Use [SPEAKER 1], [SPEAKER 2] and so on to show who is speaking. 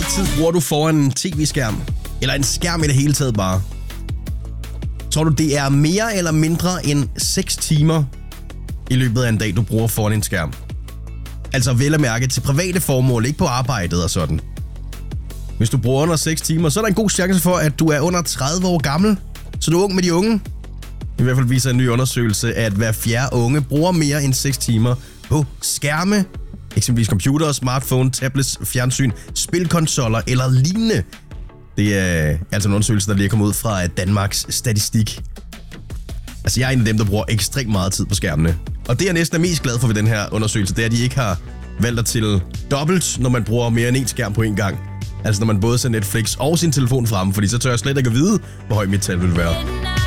[SPEAKER 1] meget tid bruger du foran en tv-skærm? Eller en skærm i det hele taget bare? Tror du, det er mere eller mindre end 6 timer i løbet af en dag, du bruger foran en skærm? Altså vel at mærke til private formål, ikke på arbejdet og sådan. Hvis du bruger under 6 timer, så er der en god chance for, at du er under 30 år gammel. Så du er ung med de unge. I hvert fald viser en ny undersøgelse, at hver fjerde unge bruger mere end 6 timer på skærme. Eksempelvis computer, smartphone, tablets, fjernsyn, spilkonsoller eller lignende. Det er altså en undersøgelse, der lige er kommet ud fra Danmarks Statistik. Altså jeg er en af dem, der bruger ekstremt meget tid på skærmene. Og det jeg næsten er mest glad for ved den her undersøgelse, det er, at de ikke har valgt at til dobbelt, når man bruger mere end en skærm på en gang. Altså når man både ser Netflix og sin telefon frem, fordi så tør jeg slet ikke at vide, hvor høj mit tal vil være.